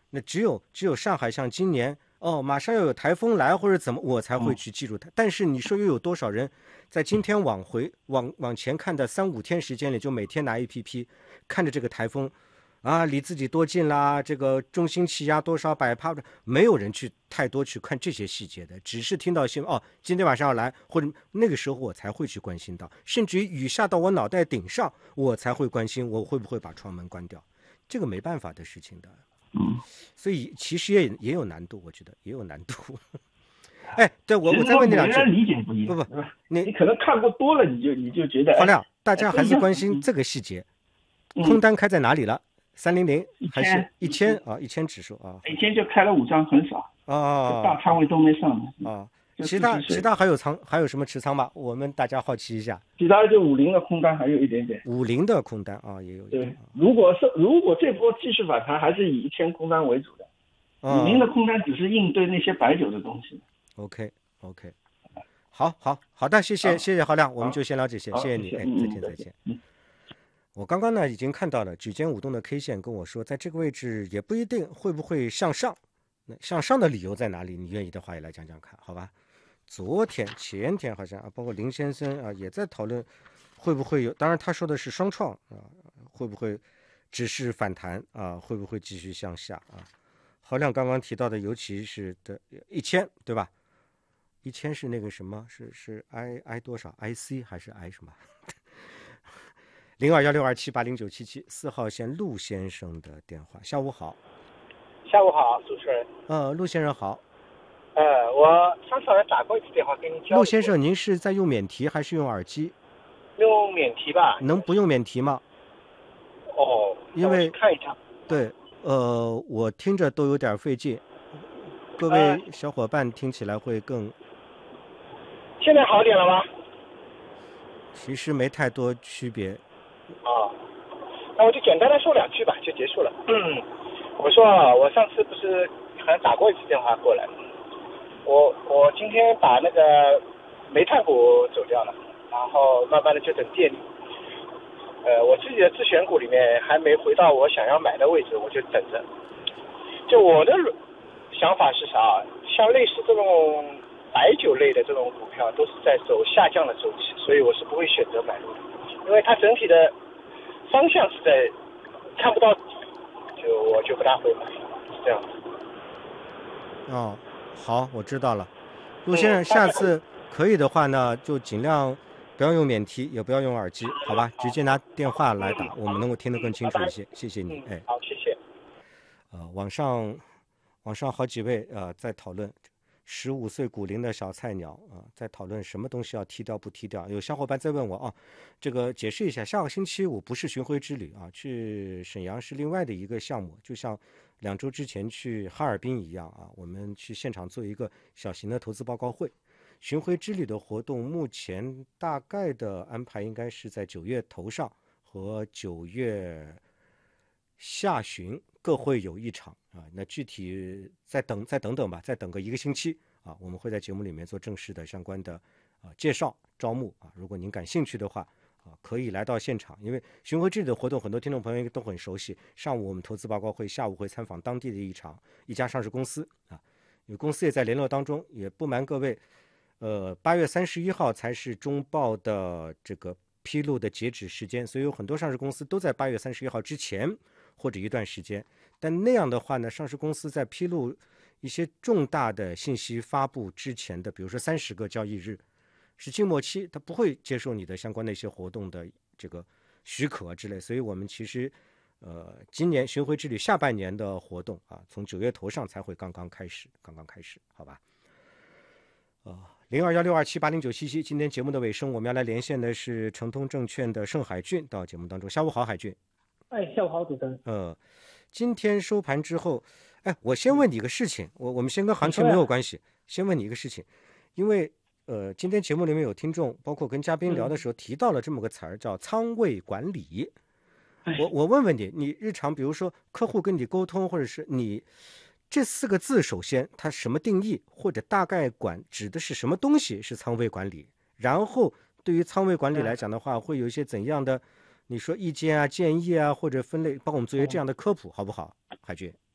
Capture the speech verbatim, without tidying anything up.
那只有只有上海像今年哦，马上要有台风来或者怎么，我才会去记住它。但是你说又有多少人在今天往回往往前看的三五天时间里，就每天拿 A P P 看着这个台风啊，离自己多近啦，这个中心气压多少百帕，没有人去太多去看这些细节的，只是听到新闻哦，今天晚上要来，或者那个时候我才会去关心到，甚至于雨下到我脑袋顶上，我才会关心我会不会把窗门关掉，这个没办法的事情的。 嗯， 所以其实也也有难度，我觉得也有难度。哎，对我我再问你两句， 理解不一样， 不不， 你你可能看过多了，你就你就觉得。 黄亮，大家还是关心这个细节， 嗯、 空单开在哪里了？三零零还是一千啊？一千指数啊？ 一千就开了五张，很少啊， 大仓位都没上的啊。其他其他还有仓还有什么持仓吗？我们大家好奇一下。 其他就五零的空单还有一点点。 五零的空单啊，也有一点。 对，如果是如果这波继续反弹，还是以一千空单为主的。五零、啊、的空单只是应对那些白酒的东西。 OK OK， 好好好的，谢谢谢谢郝亮，我们就先聊这些，谢谢你，哎，再见再见。 嗯， 我刚刚呢已经看到了指尖舞动的 K 线跟我说，在这个位置也不一定会不会向上，那向上的理由在哪里？你愿意的话也来讲讲看，好吧？昨天前天好像啊，包括林先生啊也在讨论会不会有，当然他说的是双创啊，会不会只是反弹啊？会不会继续向下啊？郝亮刚刚提到的，尤其是的一千，对吧？一千是那个什么？是是 I I 多少 ？I C 还是 I 什么？零二幺六二七八零九七七四号线陆先生的电话。下午好。 下午好，主持人。 呃，陆先生好。 呃，我上次好像打过一次电话跟您交流。 陆先生，您是在用免提还是用耳机？ 用免提吧。 能不用免提吗？ 哦， 因为看一下。 对，呃，我听着都有点费劲，各位小伙伴听起来会更。呃、 现在好点了吗？ 其实没太多区别。 啊，那我就简单的说两句吧，就结束了。嗯，我说啊，我上次不是好像打过一次电话过来。我我今天把那个煤炭股走掉了，然后慢慢的就等电力。呃，我自己的自选股里面还没回到我想要买的位置，我就等着。就我的想法是啥？像类似这种白酒类的这种股票都是在走下降的周期，所以我是不会选择买入的，因为它整体的方向是在看不到底，就我就不大会买，是这样子。 哦。好，我知道了，陆先生，下次可以的话呢，就尽量不要用免提，也不要用耳机，好吧？直接拿电话来打，我们能够听得更清楚一些。谢谢你，哎， 好，谢谢。 呃，网上网上好几位呃在讨论十五岁股龄的小菜鸟啊、呃，在讨论什么东西要踢掉不踢掉。有小伙伴在问我啊，这个解释一下，下个星期我不是巡回之旅啊，去沈阳是另外的一个项目，就像两周之前去哈尔滨一样啊，我们去现场做一个小型的投资报告会。巡回之旅的活动目前大概的安排应该是在九月头上和九月下旬各会有一场啊，那具体再等再等等吧，再等个一个星期啊，我们会在节目里面做正式的相关的啊介绍招募啊，如果您感兴趣的话啊，可以来到现场，因为巡回之旅的活动很多听众朋友都很熟悉，上午我们投资报告会，下午会参访当地的一场一家上市公司啊，因为公司也在联络当中，也不瞒各位，呃，八月三十一号才是中报的这个披露的截止时间，所以有很多上市公司都在八月三十一号之前或者一段时间，但那样的话呢，上市公司在披露一些重大的信息发布之前的，比如说三十个交易日是静默期，它不会接受你的相关的一些活动的这个许可之类，所以我们其实呃今年巡回之旅下半年的活动啊，从九月头上才会刚刚开始，刚刚开始，好吧？呃，零二幺六二七八零九七七，今天节目的尾声，我们要来连线的是诚通证券的盛海俊到节目当中。下午好，海俊。 哎，下午好，主持人。 呃，今天收盘之后，哎，我先问你一个事情，我我们先跟行情没有关系，先问你一个事情，因为呃，今天节目里面有听众，包括跟嘉宾聊的时候、嗯、提到了这么个词儿，叫仓位管理。我我问问你，你日常比如说客户跟你沟通，或者是你这四个字，首先它什么定义，或者大概管指的是什么东西是仓位管理？然后对于仓位管理来讲的话，会有一些怎样的？你说意见啊、建议啊，或者分类，帮我们做一些这样的科普，好不好，海军？